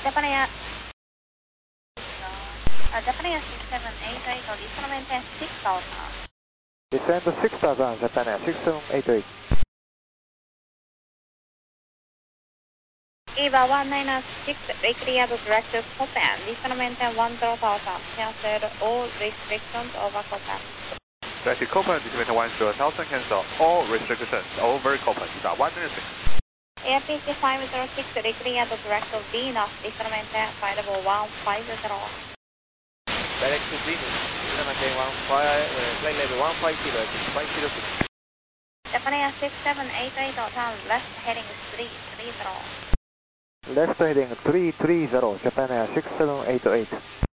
Japan Air. Japan Air 6788, descend maintain 6000. Descend 6000, Japan Air 6788. EVA 196, cleared direct to Copan, descend maintain 10,000, cancel all restrictions over Copan. Direct to Copan, descend maintain 10,000, cancel all restrictions over Copan, star 196. AirPC 506, cleared direct to Venus, descend maintain 5150. Direct to Venus, descend maintain flight level 150 at 506. Japan Air 6788, turn left heading 330. Left heading 330, Japan Air 6788.